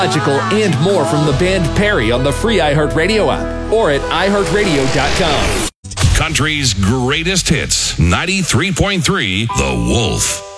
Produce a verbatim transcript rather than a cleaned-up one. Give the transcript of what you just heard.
and more from the band Perry on the free iHeartRadio app or at i heart radio dot com. Country's greatest hits, ninety-three point three The Wolf.